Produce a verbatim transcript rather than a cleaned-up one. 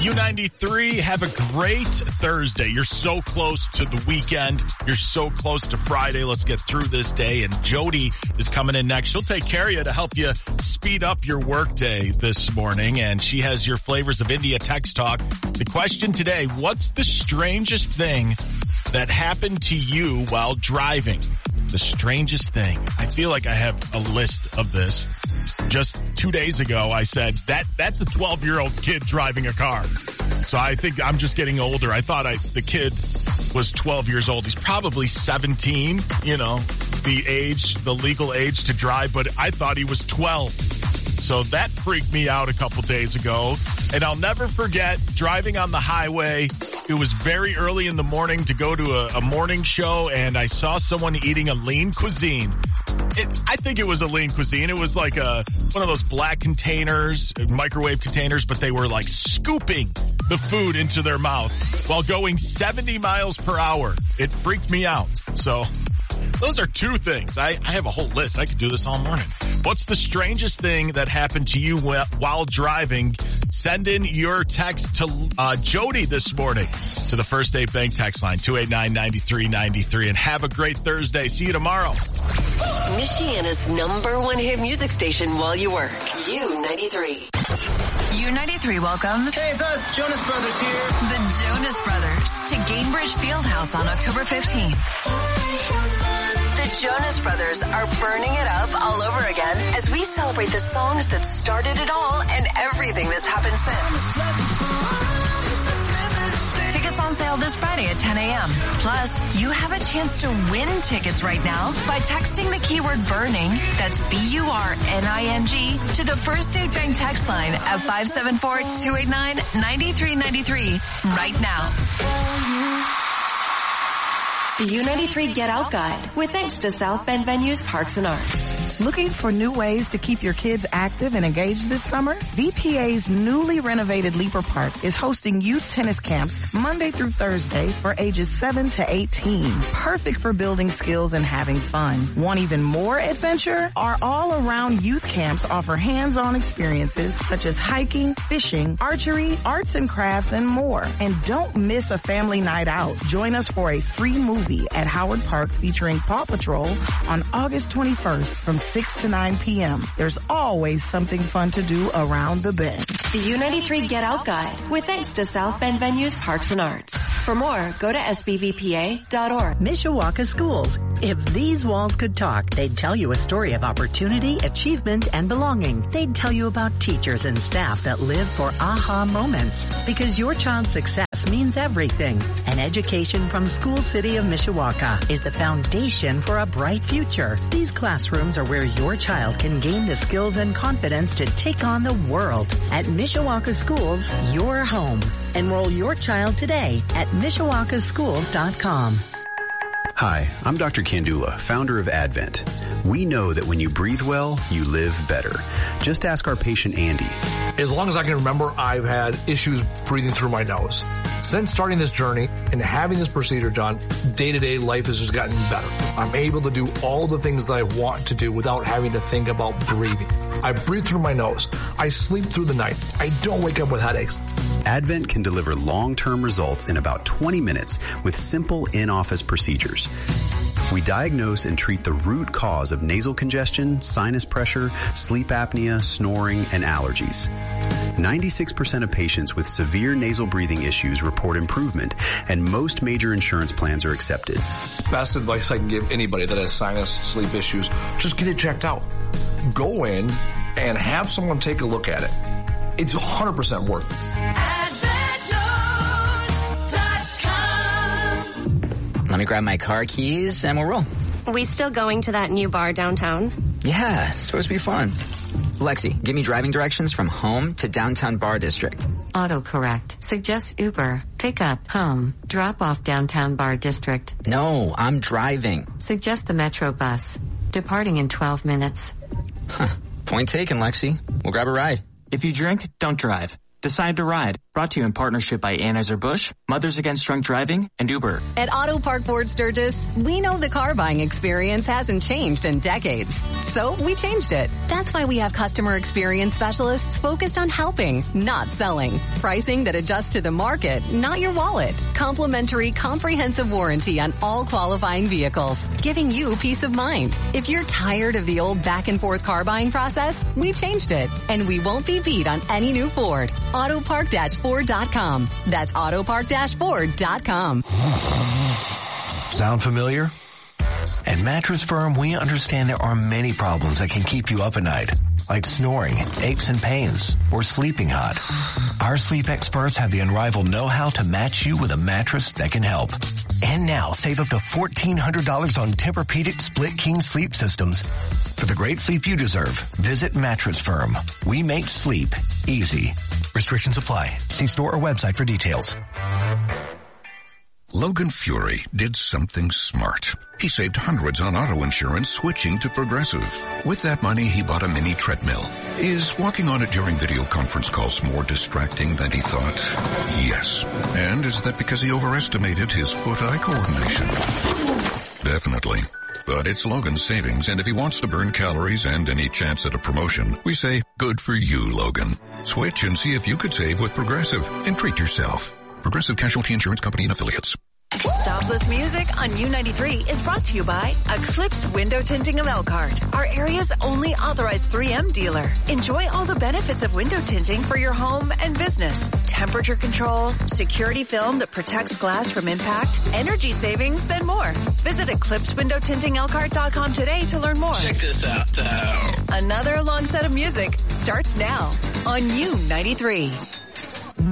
U ninety-three, have a great Thursday. You're so close to the weekend. You're so close to Friday. Let's get through this day. And Jody is coming in next. She'll take care of you to help you speed up your workday this morning. And she has your Flavors of India text talk. The question today, what's the strangest thing that happened to you while driving? The strangest thing. I feel like I have a list of this. Just two days ago, I said, that that's a twelve-year-old kid driving a car. So I think I'm just getting older. I thought I, the kid was twelve years old. He's probably seventeen, you know, the age, the legal age to drive, but I thought he was twelve. So that freaked me out a couple days ago. And I'll never forget driving on the highway. It was very early in the morning to go to a, a morning show, and I saw someone eating a lean cuisine. It, I think it was a lean cuisine. It was like a one of those black containers, microwave containers, but they were like scooping the food into their mouth while going seventy miles per hour. It freaked me out. So those are two things. I, I have a whole list. I could do this all morning. What's the strangest thing that happened to you while driving? Send in your text to uh, Jody this morning to the First State Bank text line, two eight nine, nine three nine three. And have a great Thursday. See you tomorrow. Michiana's number one hit music station while you work. U ninety-three. U ninety-three welcomes. Hey, it's us, Jonas Brothers here. The Jonas Brothers to Gainbridge Fieldhouse on October fifteenth. The Jonas Brothers are burning it up all over again as we celebrate the songs that started it all and everything that's happened since. Tickets on sale this Friday at ten a.m. Plus, you have a chance to win tickets right now by texting the keyword burning, that's B U R N I N G, to the First State Bank text line at five seven four, two eight nine, nine three nine three right now. The U ninety-three Get Out Guide, with thanks to South Bend Venues Parks and Arts. Looking for new ways to keep your kids active and engaged this summer? V P A's newly renovated Leaper Park is hosting youth tennis camps Monday through Thursday for ages seven to eighteen. Perfect for building skills and having fun. Want even more adventure? Our all-around youth camps offer hands-on experiences such as hiking, fishing, archery, arts and crafts, and more. And don't miss a family night out. Join us for a free movie at Howard Park featuring Paw Patrol on August twenty-first from six to nine p.m. There's always something fun to do around the bend. The U ninety-three Get Out Guide, with thanks to South Bend Venues Parks and Arts. For more, go to S B V P A dot org. Mishawaka Schools. If these walls could talk, they'd tell you a story of opportunity, achievement, and belonging. They'd tell you about teachers and staff that live for aha moments. Because your child's success means everything. An education from School City of Mishawaka is the foundation for a bright future. These classrooms are where your child can gain the skills and confidence to take on the world. At Mishawaka Schools, your home. Enroll your child today at mishawaka schools dot com. Hi, I'm Doctor Kandula, founder of Advent. We know that when you breathe well, you live better. Just ask our patient Andy. As long as I can remember, I've had issues breathing through my nose. Since starting this journey and having this procedure done, day-to-day life has just gotten better. I'm able to do all the things that I want to do without having to think about breathing. I breathe through my nose. I sleep through the night. I don't wake up with headaches. Advent can deliver long-term results in about twenty minutes with simple in-office procedures. We diagnose and treat the root cause of nasal congestion, sinus pressure, sleep apnea, snoring, and allergies. ninety-six percent of patients with severe nasal breathing issues report improvement, and most major insurance plans are accepted. Best advice I can give anybody that has sinus, sleep issues, just get it checked out. Go in and have someone take a look at it. It's one hundred percent worth it. Let me grab my car keys and we'll roll. We still going to that new bar downtown? Yeah, it's supposed to be fun. Lexi, give me driving directions from home to downtown bar district. Autocorrect. Suggest Uber. Pick up, home. Drop off downtown bar district. No, I'm driving. Suggest the Metro bus. Departing in twelve minutes. Huh. Point taken, Lexi. We'll grab a ride. If you drink, don't drive. Decide to Ride. Brought to you in partnership by Anheuser-Busch, Mothers Against Drunk Driving, and Uber. At Auto Park Ford Sturgis, we know the car buying experience hasn't changed in decades. So we changed it. That's why we have customer experience specialists focused on helping, not selling. Pricing that adjusts to the market, not your wallet. Complimentary comprehensive warranty on all qualifying vehicles, giving you peace of mind. If you're tired of the old back and forth car buying process, we changed it. And we won't be beat on any new Ford. Autopark Ford dot com. That's Autopark Ford dot com. Sound familiar? At Mattress Firm, we understand there are many problems that can keep you up at night, like snoring, aches and pains, or sleeping hot. Our sleep experts have the unrivaled know-how to match you with a mattress that can help. And now, save up to fourteen hundred dollars on Tempur-Pedic Split King sleep systems. For the great sleep you deserve, visit Mattress Firm. We make sleep easy. Restrictions apply. See store or website for details. Logan Fury did something smart. He saved hundreds on auto insurance switching to Progressive. With that money, he bought a mini treadmill. Is walking on it during video conference calls more distracting than he thought? Yes. And is that because he overestimated his foot-eye coordination? Definitely. But it's Logan's savings, and if he wants to burn calories and any chance at a promotion, we say, good for you, Logan. Switch and see if you could save with Progressive and treat yourself. Progressive Casualty Insurance Company and Affiliates. Stopless Music on U ninety-three is brought to you by Eclipse Window Tinting of Elkhart, our area's only authorized three M dealer. Enjoy all the benefits of window tinting for your home and business. Temperature control, security film that protects glass from impact, energy savings, and more. Visit Eclipse Window Tinting Elkhart dot com today to learn more. Check this out. Uh... Another long set of music starts now on U ninety-three.